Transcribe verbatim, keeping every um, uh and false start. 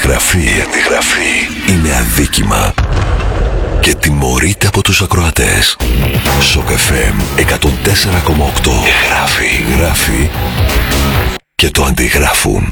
αντιγραφή, η αντιγραφή είναι αδίκημα και τιμωρείται από τους ακροατές. Σοκ εφ εμ εκατόν τέσσερα κόμμα οκτώ. Γράφει, γράφει και το αντιγράφουν.